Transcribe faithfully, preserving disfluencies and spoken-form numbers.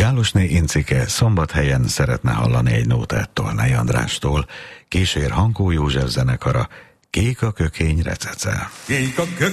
Gálosné Incike Szombathelyen szeretne hallani egy nótát Tolnai Andrástól, kísér Hankó József zenekara, Kék a kökény recece. Kék a kökény